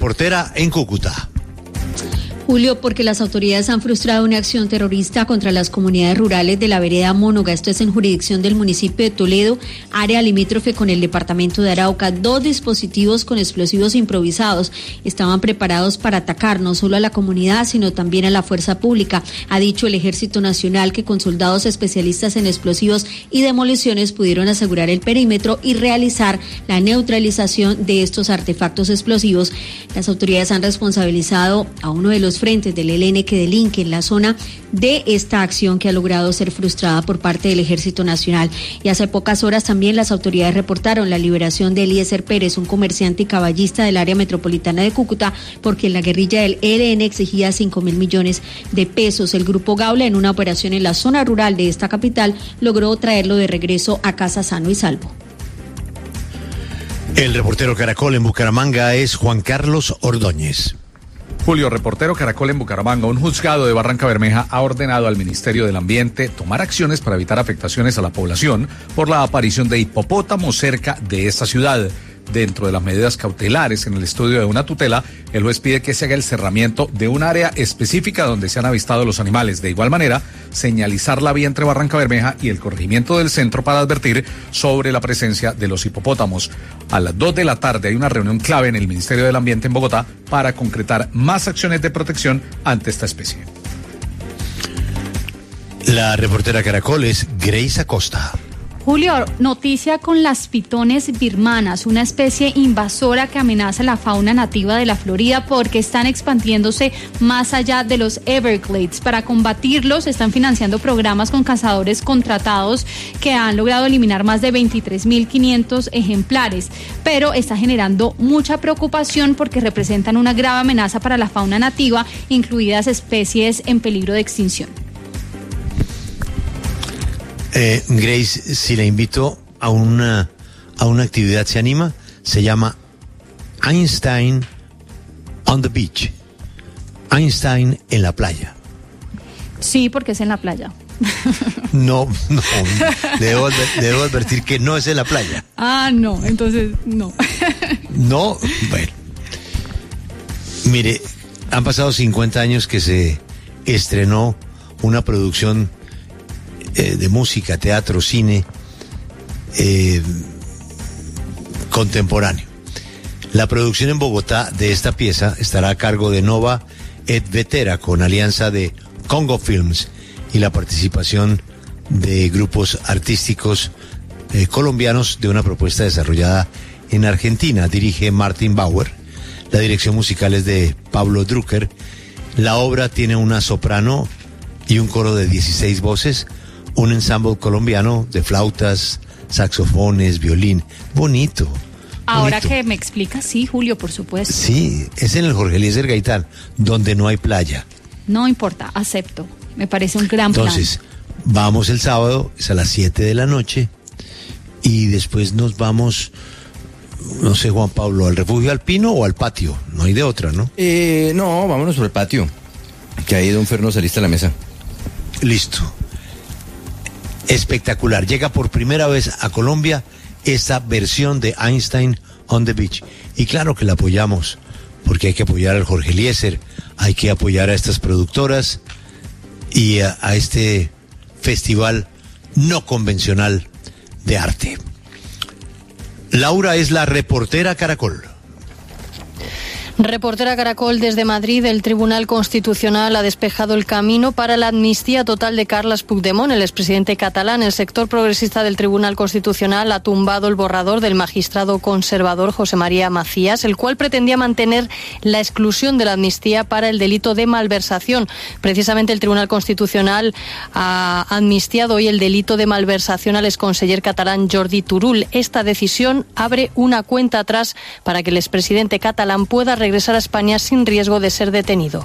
reportera en Cúcuta. Julio, porque las autoridades han frustrado una acción terrorista contra las comunidades rurales de la vereda Mónoga. Esto es en jurisdicción del municipio de Toledo, área limítrofe con el departamento de Arauca. 2 dispositivos con explosivos improvisados estaban preparados para atacar no solo a la comunidad, sino también a la fuerza pública. Ha dicho el Ejército Nacional que con soldados especialistas en explosivos y demoliciones pudieron asegurar el perímetro y realizar la neutralización de estos artefactos explosivos. Las autoridades han responsabilizado a uno de los frentes del ELN que delinque en la zona de esta acción que ha logrado ser frustrada por parte del Ejército Nacional. Y hace pocas horas también las autoridades reportaron la liberación de Eliezer Pérez, un comerciante y caballista del área metropolitana de Cúcuta, porque la guerrilla del ELN exigía 5.000 millones de pesos. El grupo Gaula, en una operación en la zona rural de esta capital, logró traerlo de regreso a casa sano y salvo. El reportero Caracol en Bucaramanga es Juan Carlos Ordóñez. Julio, reportero Caracol en Bucaramanga. Un juzgado de Barrancabermeja ha ordenado al Ministerio del Ambiente tomar acciones para evitar afectaciones a la población por la aparición de hipopótamos cerca de esta ciudad. Dentro de las medidas cautelares en el estudio de una tutela, el juez pide que se haga el cerramiento de un área específica donde se han avistado los animales. De igual manera, señalizar la vía entre Barrancabermeja y el corregimiento del centro para advertir sobre la presencia de los hipopótamos. A las 2 de la tarde hay una reunión clave en el Ministerio del Ambiente en Bogotá para concretar más acciones de protección ante esta especie. La reportera Caracol es Grace Acosta. Julio, noticia con las pitones birmanas, una especie invasora que amenaza la fauna nativa de la Florida porque están expandiéndose más allá de los Everglades. Para combatirlos están financiando programas con cazadores contratados que han logrado eliminar más de 23.500 ejemplares, pero está generando mucha preocupación porque representan una grave amenaza para la fauna nativa, incluidas especies en peligro de extinción. Grace, si la invito a una actividad, ¿se anima? Se llama Einstein on the Beach. Einstein en la playa. Sí, porque es en la playa. No, debo advertir que no es en la playa. Ah, no, entonces no. No, bueno. Mire, han pasado 50 años que se estrenó una producción de música, teatro, cine contemporáneo. La producción en Bogotá de esta pieza estará a cargo de Nova et Vetera, con alianza de Congo Films y la participación de grupos artísticos colombianos de una propuesta desarrollada en Argentina. Dirige Martin Bauer. La dirección musical es de Pablo Drucker. La obra tiene una soprano y un coro de 16 voces, un ensamble colombiano de flautas, saxofones, violín. Bonito. Ahora bonito. que me explicas, sí, Julio, por supuesto. Sí, es en el Jorge Eliezer Gaitán, donde no hay playa. No importa, acepto. Me parece un gran plan. Entonces, vamos el sábado, es a las 7 de la noche, y después nos vamos, no sé, Juan Pablo, ¿al refugio alpino o al patio? No hay de otra, ¿no? No, vámonos por el patio, que ahí don Fer nos alista la mesa. Listo. Espectacular. Llega por primera vez a Colombia esta versión de Einstein on the Beach. Y claro que la apoyamos, porque hay que apoyar al Jorge Eliezer, hay que apoyar a estas productoras y a este festival no convencional de arte. Laura es la reportera Caracol. Reportera Caracol desde Madrid. El Tribunal Constitucional ha despejado el camino para la amnistía total de Carles Puigdemont, el expresidente catalán. El sector progresista del Tribunal Constitucional ha tumbado el borrador del magistrado conservador José María Macías, el cual pretendía mantener la exclusión de la amnistía para el delito de malversación. Precisamente el Tribunal Constitucional ha amnistiado hoy el delito de malversación al exconseller catalán Jordi Turull. Esta decisión abre una cuenta atrás para que el expresidente catalán pueda regresar a España sin riesgo de ser detenido.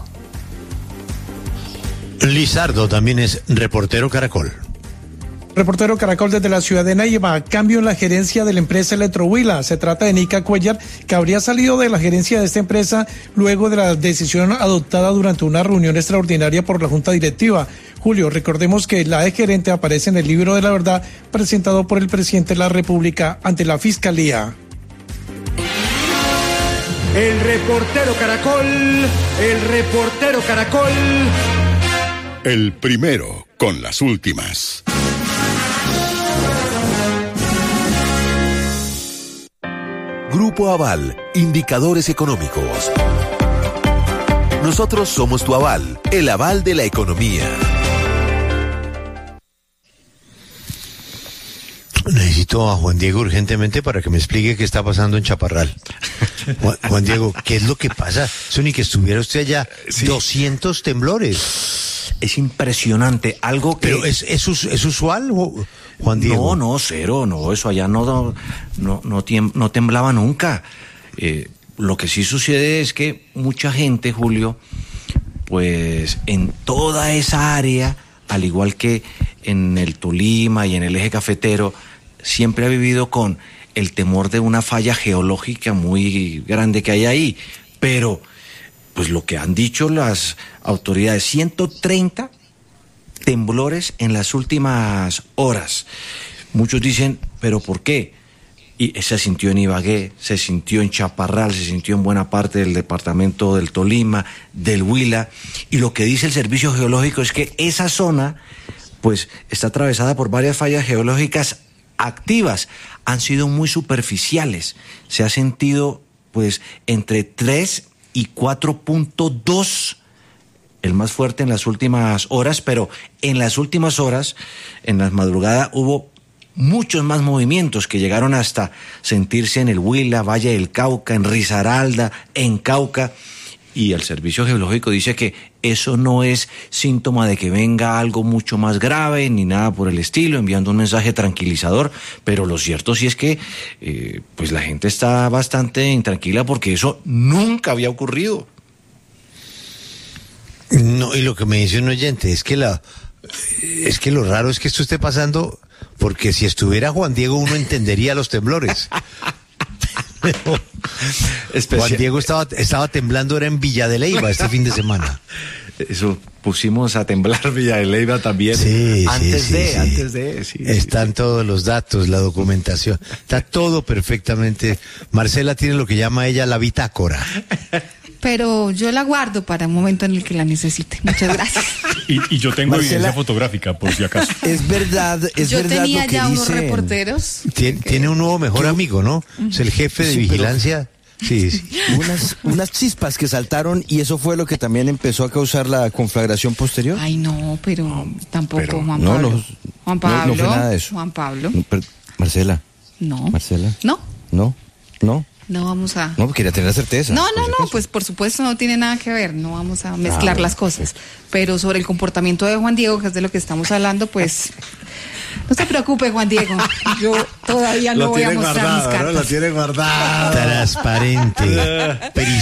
Lizardo también es reportero Caracol. Reportero Caracol desde la ciudad de Neiva. Cambio en la gerencia de la empresa Electrohuila. Se trata de Nica Cuellar, que habría salido de la gerencia de esta empresa luego de la decisión adoptada durante una reunión extraordinaria por la Junta Directiva. Julio, recordemos que la exgerente aparece en el libro de la verdad presentado por el presidente de la República ante la Fiscalía. El reportero Caracol, el reportero Caracol. El primero con las últimas. Grupo Aval, indicadores económicos. Nosotros somos tu aval, el aval de la economía. Necesito a Juan Diego urgentemente para que me explique qué está pasando en Chaparral. Juan Diego, ¿qué es lo que pasa? Eso ni que estuviera usted allá. Sí. 200 temblores. Es impresionante, algo que... ¿Pero es usual, Juan Diego? No, cero, no, eso allá no temblaba nunca. Lo que sí sucede es que mucha gente, Julio, pues en toda esa área, al igual que en el Tolima y en el eje cafetero, siempre ha vivido con el temor de una falla geológica muy grande que hay ahí. Pero, pues lo que han dicho las autoridades, 130 temblores en las últimas horas. Muchos dicen, ¿pero por qué? Y se sintió en Ibagué, se sintió en Chaparral, se sintió en buena parte del departamento del Tolima, del Huila. Y lo que dice el Servicio Geológico es que esa zona, pues, está atravesada por varias fallas geológicas activas. Han sido muy superficiales. Se ha sentido, pues, entre 3 y 4.2, el más fuerte en las últimas horas, pero en las últimas horas, en la madrugada, hubo muchos más movimientos que llegaron hasta sentirse en el Huila, Valle del Cauca, en Risaralda, en Cauca. Y el Servicio Geológico dice que eso no es síntoma de que venga algo mucho más grave ni nada por el estilo, enviando un mensaje tranquilizador, pero lo cierto sí es que pues la gente está bastante intranquila porque eso nunca había ocurrido. No, y lo que me dice un oyente es que lo raro es que esto esté pasando, porque si estuviera Juan Diego uno entendería los temblores. Juan Diego estaba temblando, era en Villa de Leyva este fin de semana. Eso, pusimos a temblar Villa de Leyva también. Sí, antes de. Están todos los datos, la documentación, está todo perfectamente. Marcela tiene lo que llama ella la bitácora. Pero yo la guardo para un momento en el que la necesite. Muchas gracias. Y yo tengo evidencia fotográfica, por si acaso. Es verdad, yo verdad tenía lo que ya dicen. unos reporteros. Tiene un nuevo mejor amigo, ¿no? Es el jefe de vigilancia. Sí. Unas chispas que saltaron y eso fue lo que también empezó a causar la conflagración posterior. Ay, no, pero tampoco, Juan no, Pablo. Juan Pablo. No fue nada de eso. Juan Pablo. Marcela. No. Marcela. No. No vamos a... No, quería tener la certeza. No, pues por supuesto no tiene nada que ver, no vamos a mezclar las cosas. Pero sobre el comportamiento de Juan Diego, que es de lo que estamos hablando, pues no se preocupe, Juan Diego, yo todavía no voy a mostrar mis cartas. Lo tiene guardado. Transparente,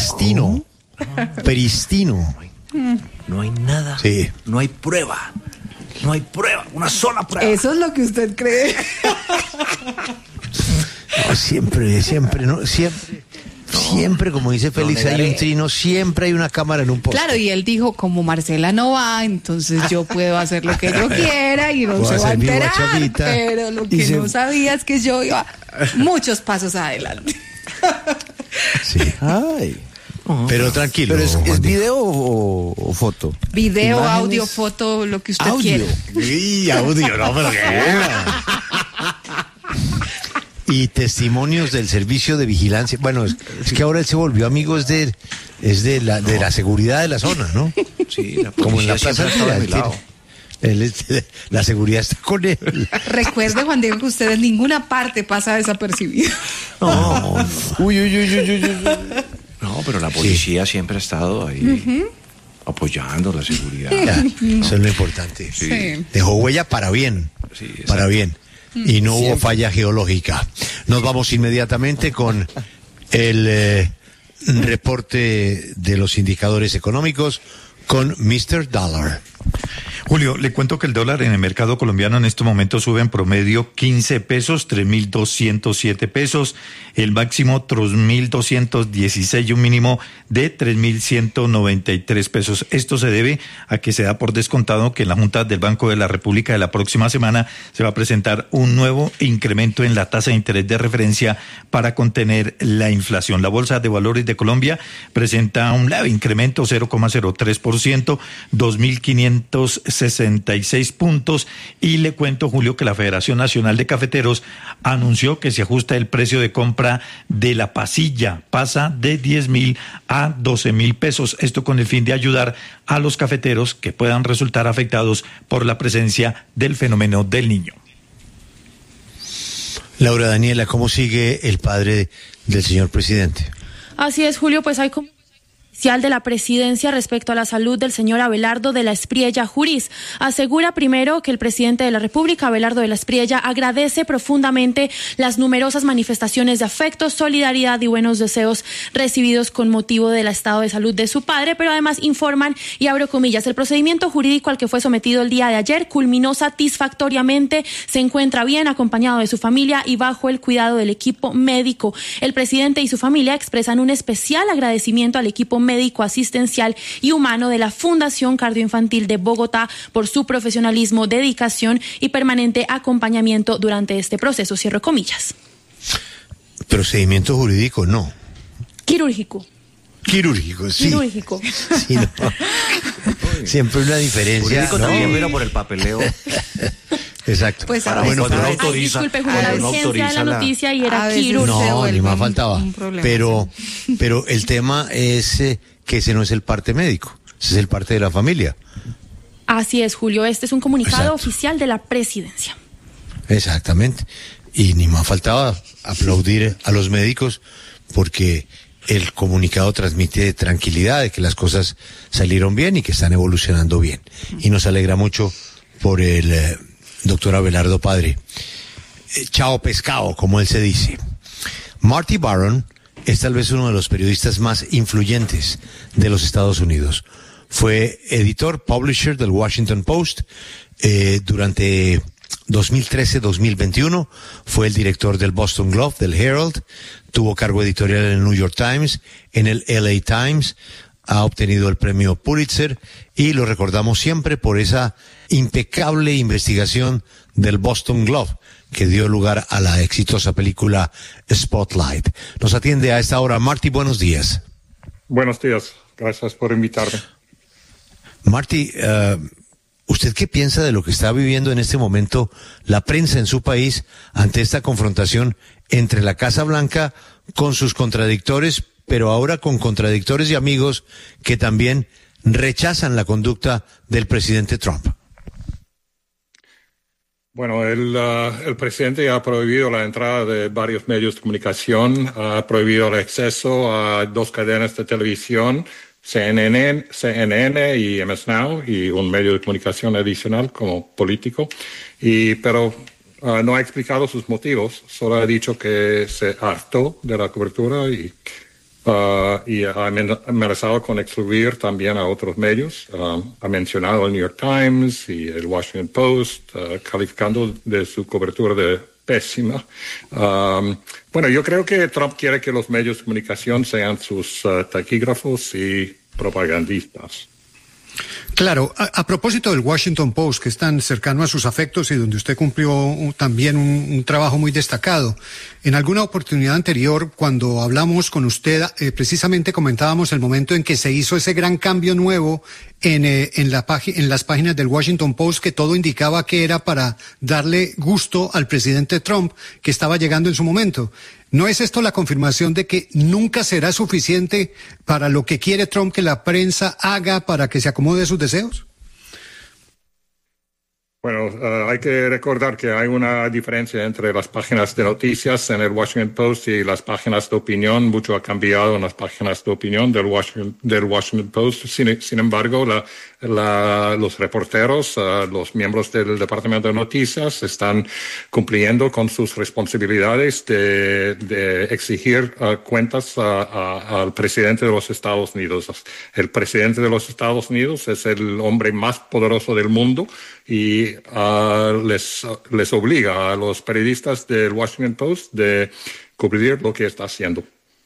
peristino. No hay nada, sí. No hay prueba, una sola prueba. Eso es lo que usted cree. No, siempre, como dice Félix, hay un trino, siempre hay una cámara en un poste. Claro, y él dijo, como Marcela no va, entonces yo puedo hacer lo que yo quiera y no se va a enterar. Pero lo que no sabía es que yo iba muchos pasos adelante. Sí. Ay. Pero tranquilo. ¿Pero es video o foto? Video, ¿Imágenes? audio, foto, lo que usted quiera. Sí, audio, no, pero ¿qué? Y testimonios del servicio de vigilancia. Bueno, es que ahora él se volvió amigo de la seguridad de la zona, ¿no? Sí, la como en la plaza estaba a mi lado. La seguridad está con él. Recuerde, Juan Diego, que usted en ninguna parte pasa desapercibido. No. Uy. No, pero la policía siempre ha estado ahí apoyando la seguridad. Eso es lo importante. Sí. Dejó huella para bien. Sí, para bien. Y no hubo falla geológica. Nos vamos inmediatamente con el reporte de los indicadores económicos con Mr. Dollar. Julio, le cuento que el dólar en el mercado colombiano en este momento sube en promedio 15 pesos, 3.207 pesos, el máximo 3.216 y un mínimo de 3.193 pesos. Esto se debe a que se da por descontado que en la Junta del Banco de la República de la próxima semana se va a presentar un nuevo incremento en la tasa de interés de referencia para contener la inflación. La Bolsa de Valores de Colombia presenta un leve incremento, 0,03%, 2.566 puntos, y le cuento, Julio, que la Federación Nacional de Cafeteros anunció que se ajusta el precio de compra de la pasilla, pasa de 10.000 a 12.000 pesos, esto con el fin de ayudar a los cafeteros que puedan resultar afectados por la presencia del fenómeno del Niño. Laura Daniela, ¿cómo sigue el padre del señor presidente? Así es, Julio, pues hay oficial de la presidencia respecto a la salud del señor Abelardo de la Espriella Juriz. Asegura primero que el presidente de la República, Abelardo de la Espriella, agradece profundamente las numerosas manifestaciones de afecto, solidaridad y buenos deseos recibidos con motivo del estado de salud de su padre, pero además informan, y abro comillas, el procedimiento jurídico al que fue sometido el día de ayer culminó satisfactoriamente, se encuentra bien acompañado de su familia y bajo el cuidado del equipo médico. El presidente y su familia expresan un especial agradecimiento al equipo médico, asistencial y humano de la Fundación Cardioinfantil de Bogotá por su profesionalismo, dedicación y permanente acompañamiento durante este proceso. Cierro comillas. Procedimiento jurídico, no. Quirúrgico. Quirúrgico, sí. Quirúrgico. Sí, no. Siempre una diferencia. Jurídico, ¿no? También, pero por el papeleo. Exacto. Pues cuando uno autoriza, disculpe, Julio, la urgencia de la noticia y era quirúrgico. No, ni más faltaba. Pero el tema es que ese no es el parte médico, ese es el parte de la familia. Así es, Julio. Este es un comunicado oficial de la presidencia. Exactamente. Y ni más faltaba aplaudir a los médicos porque el comunicado transmite tranquilidad de que las cosas salieron bien y que están evolucionando bien. Y nos alegra mucho por el doctor Abelardo padre. Chao pescado, como él se dice. Marty Baron es tal vez uno de los periodistas más influyentes de los Estados Unidos. Fue editor, publisher del Washington Post durante 2013-2021. Fue el director del Boston Globe, del Herald. Tuvo cargo editorial en el New York Times, en el LA Times. Ha obtenido el premio Pulitzer y lo recordamos siempre por esa impecable investigación del Boston Globe que dio lugar a la exitosa película Spotlight. Nos atiende a esta hora Marty, buenos días. Buenos días, gracias por invitarme. Marty, ¿usted qué piensa de lo que está viviendo en este momento la prensa en su país ante esta confrontación entre la Casa Blanca con sus contradictores, pero ahora con contradictores y amigos que también rechazan la conducta del presidente Trump? Bueno, el presidente ha prohibido la entrada de varios medios de comunicación, ha prohibido el acceso a 2 cadenas de televisión, CNN y MS Now, y un medio de comunicación adicional como político, pero no ha explicado sus motivos, solo ha dicho que se hartó de la cobertura y ha amenazado con excluir también a otros medios. Ha mencionado el New York Times y el Washington Post, calificando de su cobertura de pésima. Bueno, yo creo que Trump quiere que los medios de comunicación sean sus taquígrafos y propagandistas. Claro, a propósito del Washington Post, que es tan cercano a sus afectos y donde usted cumplió también un trabajo muy destacado, en alguna oportunidad anterior, cuando hablamos con usted, precisamente comentábamos el momento en que se hizo ese gran cambio nuevo en las páginas del Washington Post, que todo indicaba que era para darle gusto al presidente Trump, que estaba llegando en su momento. ¿No es esto la confirmación de que nunca será suficiente para lo que quiere Trump que la prensa haga para que se acomode a sus deseos? Bueno, hay que recordar que hay una diferencia entre las páginas de noticias en el Washington Post y las páginas de opinión. Mucho ha cambiado en las páginas de opinión del Washington Post. Sin embargo, los reporteros, los miembros del Departamento de Noticias están cumpliendo con sus responsabilidades de exigir cuentas al presidente de los Estados Unidos. El presidente de los Estados Unidos es el hombre más poderoso del mundo y les obliga a los periodistas del Washington Post de cubrir lo que está haciendo.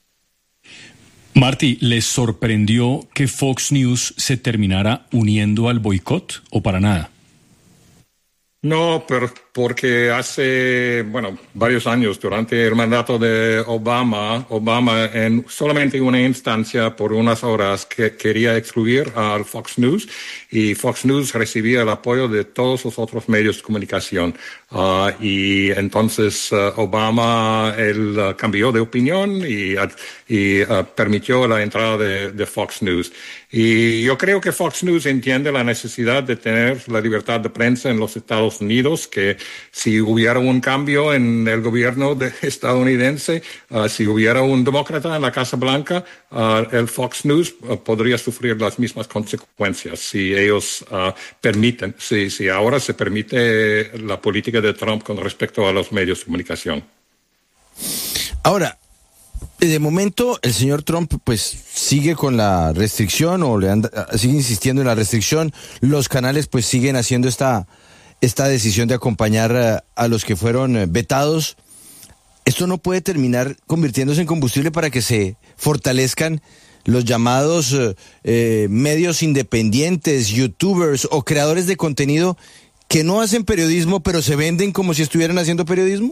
Marty, ¿les sorprendió que Fox News se terminara uniendo al boicot o para nada? No, pero porque hace, varios años, durante el mandato de Obama en solamente una instancia por unas horas que quería excluir al Fox News, y Fox News recibía el apoyo de todos los otros medios de comunicación. Y entonces Obama, él cambió de opinión y permitió la entrada de Fox News. Y yo creo que Fox News entiende la necesidad de tener la libertad de prensa en los Estados Unidos, que si hubiera un cambio en el gobierno estadounidense, si hubiera un demócrata en la Casa Blanca, el Fox News podría sufrir las mismas consecuencias si ellos permiten, si ahora se permite la política de Trump con respecto a los medios de comunicación. Ahora, de momento el señor Trump pues sigue con la restricción sigue insistiendo en la restricción. Los canales pues siguen haciendo esta decisión de acompañar a los que fueron vetados. Esto no puede terminar convirtiéndose en combustible para que se fortalezcan los llamados medios independientes, youtubers o creadores de contenido que no hacen periodismo pero se venden como si estuvieran haciendo periodismo.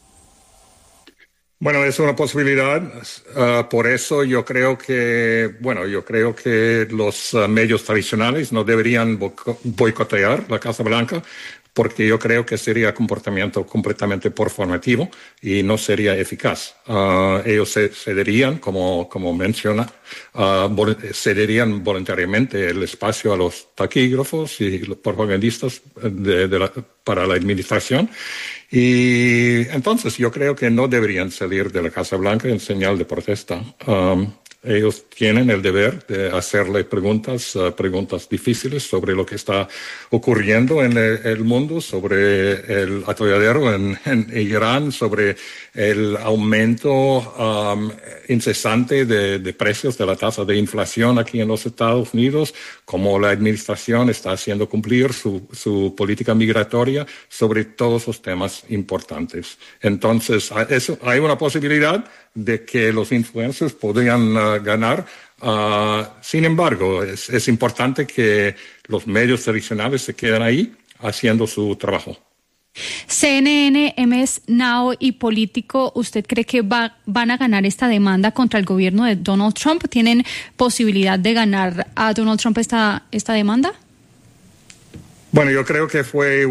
Bueno, es una posibilidad. Por eso yo creo que los medios tradicionales no deberían boicotear la Casa Blanca, porque yo creo que sería comportamiento completamente performativo y no sería eficaz. Ellos cederían, como menciona, cederían voluntariamente el espacio a los taquígrafos y los propagandistas para la administración. Y entonces yo creo que no deberían salir de la Casa Blanca en señal de protesta. Ellos tienen el deber de hacerle preguntas difíciles sobre lo que está ocurriendo en el mundo, sobre el atolladero en Irán, sobre el aumento incesante de precios de la tasa de inflación aquí en los Estados Unidos, cómo la administración está haciendo cumplir su política migratoria, sobre todos los temas importantes. Entonces, hay una posibilidad de que los influencers podrían ganar. Sin embargo, es importante que los medios tradicionales se queden ahí haciendo su trabajo. CNN, MS Now y Político, ¿usted cree que van a ganar esta demanda contra el gobierno de Donald Trump? ¿Tienen posibilidad de ganar a Donald Trump esta demanda? Bueno, yo creo que fue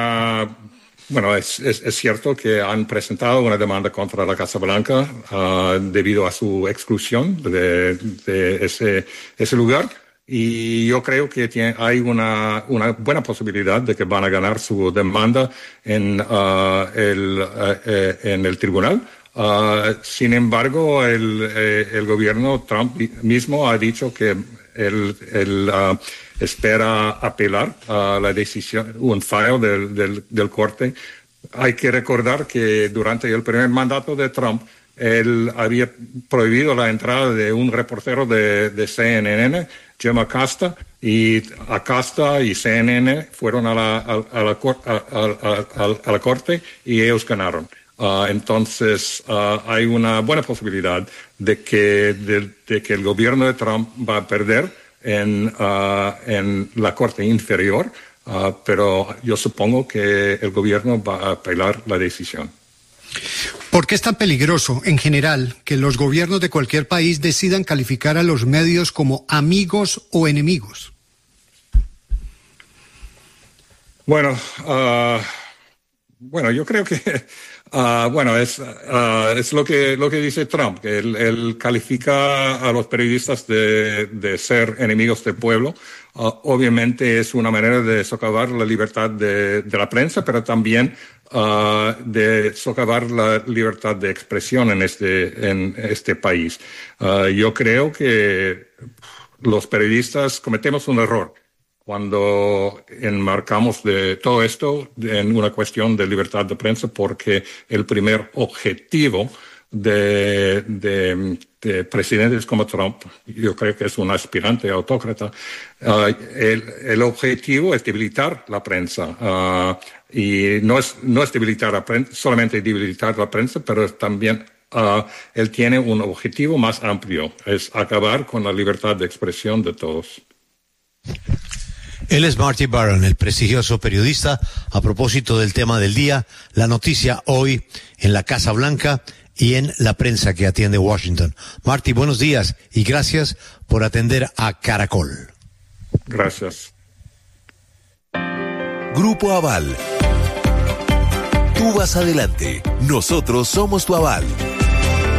es cierto que han presentado una demanda contra la Casa Blanca debido a su exclusión de ese lugar. Y yo creo que hay una buena posibilidad de que van a ganar su demanda en el tribunal. Sin embargo, el gobierno Trump mismo ha dicho que él espera apelar a la decisión, un fallo del corte. Hay que recordar que durante el primer mandato de Trump, él había prohibido la entrada de un reportero de CNN, Jim Acosta, y Acosta y CNN fueron a la corte y ellos ganaron. Entonces, hay una buena posibilidad de que el gobierno de Trump va a perder en la corte inferior, pero yo supongo que el gobierno va a apelar la decisión. ¿Por qué es tan peligroso, en general, que los gobiernos de cualquier país decidan calificar a los medios como amigos o enemigos? Bueno, Bueno, yo creo que es lo que dice Trump, que él califica a los periodistas de ser enemigos del pueblo. Obviamente es una manera de socavar la libertad de la prensa, pero también de socavar la libertad de expresión en este país. Yo creo que los periodistas cometemos un error cuando enmarcamos de todo esto en una cuestión de libertad de prensa, porque el primer objetivo de presidentes como Trump, yo creo que es un aspirante autócrata, el objetivo es debilitar la prensa, y no es debilitar la prensa, solamente debilitar la prensa, pero también él tiene un objetivo más amplio, es acabar con la libertad de expresión de todos. Él es Marty Baron, el prestigioso periodista. A propósito del tema del día, la noticia hoy en la Casa Blanca y en la prensa que atiende Washington. Marty, buenos días y gracias por atender a Caracol. Gracias. Grupo Aval. Tú vas adelante. Nosotros somos tu aval.